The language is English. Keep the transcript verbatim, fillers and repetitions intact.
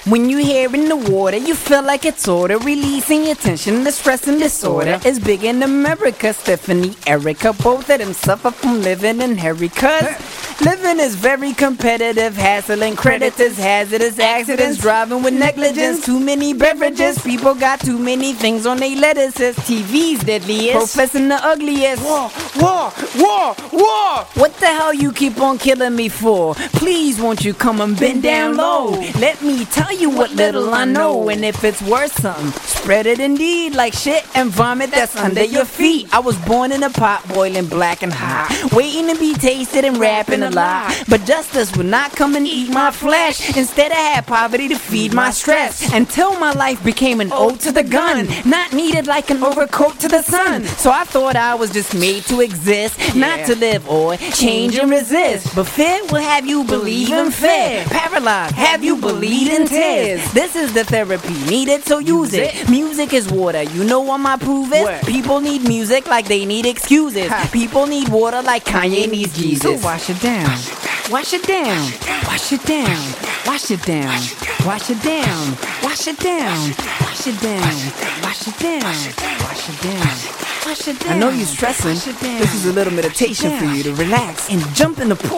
When you hear in the water, you feel like it's order. Releasing your tension, the stress and disorder is big in America. Stephanie, Erica, both of them suffer from living in hurry. Cause living is very competitive, hassling creditors, hazardous accidents, driving with negligence, too many beverages. People got too many things on their lettuces. T V's deadliest, professing the ugliest. War, war, war, war. What the hell you keep on killing me for? Please won't you come and bend down low? Let me tell you what little I know, and if it's worth something, spread it indeed like shit and vomit that's under your feet. I was born in a pot boiling black and hot, waiting to be tasted and rapping a lot. But justice would not come and eat my flesh. Instead I had poverty to feed my stress, until my life became an ode to the gun, not needed like an overcoat to the sun. So I thought I was just made to exist, not to live or change and resist. But fear will have you believe in fear, paralyzed, have you believe in tears. This is the therapy needed, so use it. Music is water, you know I'm my prove it. People need music like they need excuses. People need water like Kanye needs Jesus. So wash it down, wash it down, wash it down, wash it down, wash it down, wash it down, wash it down, wash it down, wash it down. I know you're stressing. This is a little meditation for you to relax and jump in the pool.